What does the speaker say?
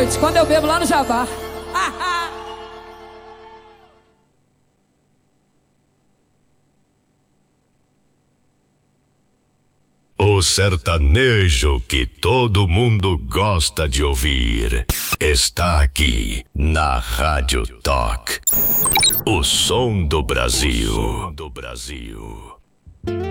noite, quando eu bebo lá no Jabá. O sertanejo que todo mundo gosta de ouvir está aqui na Rádio Talk. O som do Brasil.